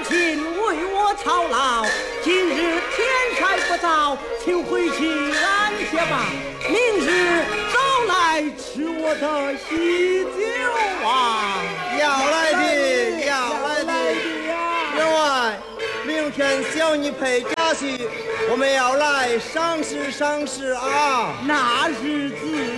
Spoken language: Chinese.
亲为我操劳，今日天晒不早，请回去安歇吧。明日早来吃我的喜酒啊！ 要来的，要来的呀！ 员外，明天小女陪家去，我们要来赏识赏识啊！ 那日子